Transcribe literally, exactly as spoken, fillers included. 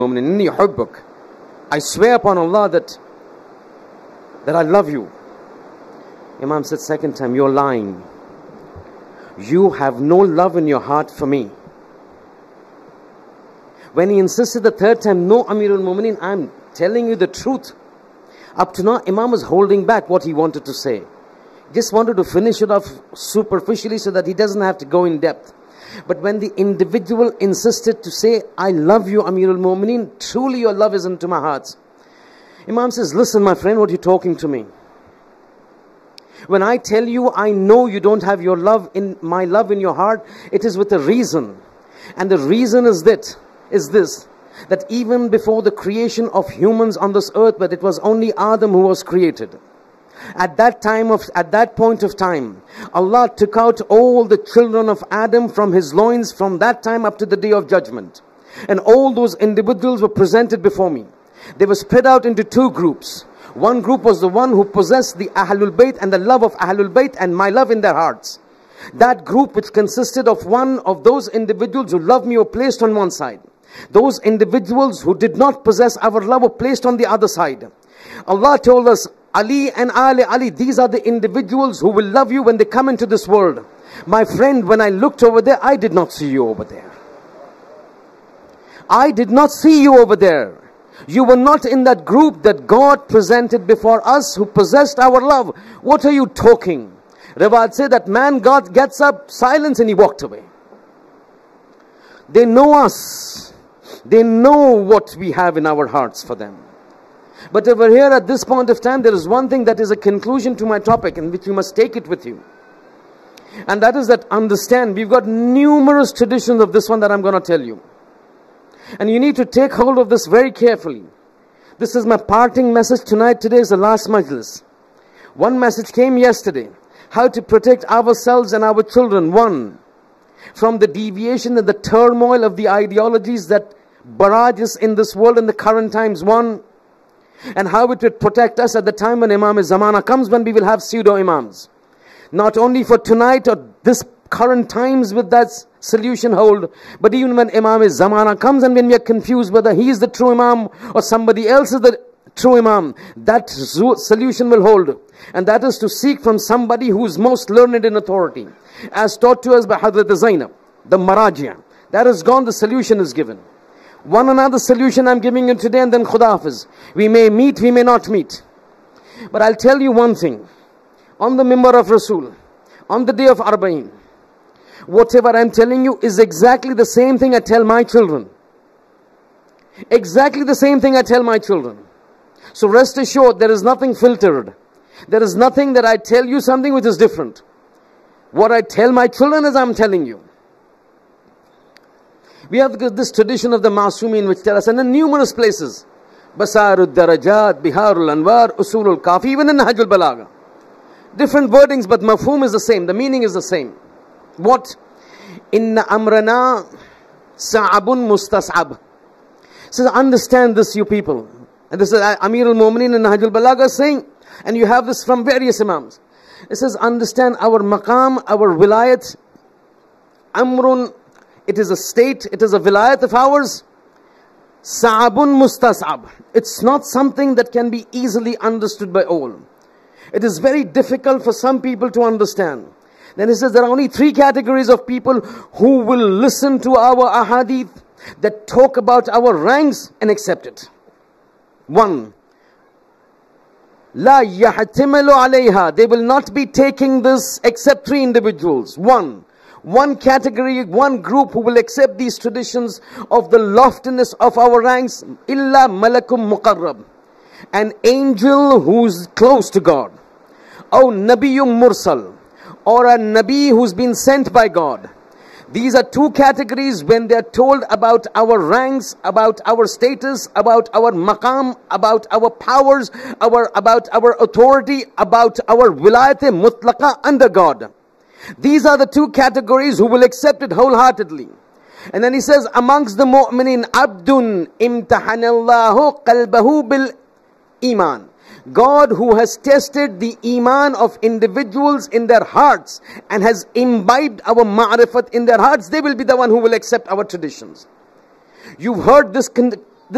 I swear upon Allah that that I love you. Imam said second time, you're lying. You have no love in your heart for me. When he insisted the third time, no Amirul Mu'mineen, I'm telling you the truth. Up to now, Imam was holding back what he wanted to say. Just wanted to finish it off superficially so that he doesn't have to go in depth. But when the individual insisted to say, I love you, Amirul Mu'mineen, truly your love is into my heart. Imam says, listen my friend, what are you talking to me? When I tell you, I know you don't have your love in my love in your heart, it is with a reason. And the reason is that, is this, that even before the creation of humans on this earth, but it was only Adam who was created. At that time of, at that point of time, Allah took out all the children of Adam from his loins from that time up to the day of judgment. And all those individuals were presented before me. They were spread out into two groups. One group was the one who possessed the Ahlul Bayt and the love of Ahlul Bayt and my love in their hearts. That group which consisted of one of those individuals who loved me were placed on one side. Those individuals who did not possess our love were placed on the other side. Allah told us, Ali and Ali, Ali, these are the individuals who will love you when they come into this world. My friend, when I looked over there, I did not see you over there. I did not see you over there. You were not in that group that God presented before us who possessed our love. What are you talking? Rawat said that man, God gets up, silence, and he walked away. They know us. They know what we have in our hearts for them. But over here at this point of time, there is one thing that is a conclusion to my topic in which you must take it with you. And that is that understand, we've got numerous traditions of this one that I'm going to tell you. And you need to take hold of this very carefully. This is my parting message tonight. Today is the last majlis. One message came yesterday. How to protect ourselves and our children. One, from the deviation and the turmoil of the ideologies that barrages in this world in the current times. One, and how it would protect us at the time when Imam-e-Zamana comes, when we will have pseudo-imams. Not only for tonight or this current times with that solution hold, but even when Imam-e-Zamana comes and when we are confused whether he is the true Imam or somebody else is the true Imam, that solution will hold. And that is to seek from somebody who is most learned in authority. As taught to us by Hazrat Zainab, the Marajia. That is gone, the solution is given. One another solution I'm giving you today, and then Khuda Hafiz. We may meet, we may not meet. But I'll tell you one thing. On the Mimbar of Rasul, on the day of Arba'in, whatever I'm telling you is exactly the same thing I tell my children. Exactly the same thing I tell my children. So rest assured, there is nothing filtered. There is nothing that I tell you something which is different. What I tell my children is I'm telling you. We have this tradition of the Masumin which tell us, and in numerous places, Basarud Darajat, Biharul Anwar, Usulul Kafi, even in Nahjul Balagha. Different wordings, but mafhum is the same. The meaning is the same. What? Inna amrana sa'abun mustas'ab. Says, understand this, you people. And this is Amir al-Mu'mineen in Nahjul Balagha saying, and you have this from various Imams. It says, understand our maqam, our wilayat, amrun, it is a state, it is a vilayat of ours. Sa'abun mustas'ab. It's not something that can be easily understood by all. It is very difficult for some people to understand. Then he says there are only three categories of people who will listen to our ahadith that talk about our ranks and accept it. One, La yahtimilu alayha. They will not be taking this except three individuals. One. One category, one group who will accept these traditions of the loftiness of our ranks. Illa malakum muqarrab. An angel who's close to God. Or nabiyyum mursal. Or a nabi who's been sent by God. These are two categories when they are told about our ranks, about our status, about our maqam, about our powers, our, about our authority, about our wilayat mutlaqa under God. These are the two categories who will accept it wholeheartedly. And then he says, amongst the mu'minin, abdun imtahanallahu qalbahu bil iman. God who has tested the iman of individuals in their hearts and has imbibed our ma'rifat in their hearts, they will be the one who will accept our traditions. You've heard this